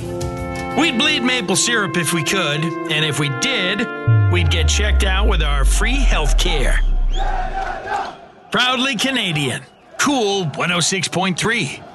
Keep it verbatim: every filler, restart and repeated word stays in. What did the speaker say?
We'd bleed maple syrup if we could, and if we did, we'd get checked out with our free health care. Proudly Canadian. Cool one oh six point three.